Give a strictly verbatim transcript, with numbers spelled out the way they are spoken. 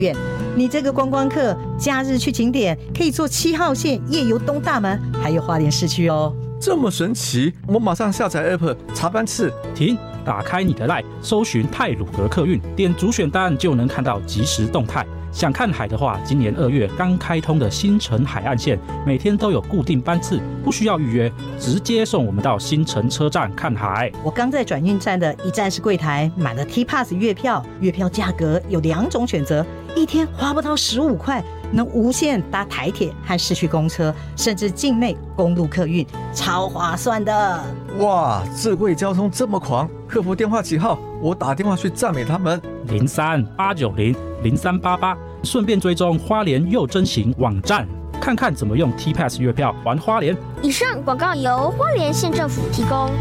你这个观光客假日去景点可以坐七号线夜游东大门，还有花莲市区哦。 这么神奇，我马上下载 App 查班次。 停，打开你的 LINE， 搜寻太鲁阁客运，点主选单就能看到即时动态。想看海的话，今年二月刚开通的新城海岸线，每天都有固定班次，不需要预约，直接送我们到新城车站看海。 我刚在转运站的一站式柜台买了 T Pass 月票，月票价格有两种选择，一天花不到十五块，能无限搭台铁和市区公车，甚至境内公路客运，超划算的。 哇，智慧交通这么狂，客服电话几号？我打电话去赞美他们。 零三八九零零三八八，顺便追踪花莲又真行网站，看看怎么用 T Pass 月票玩花莲。 以上广告由花莲县政府提供。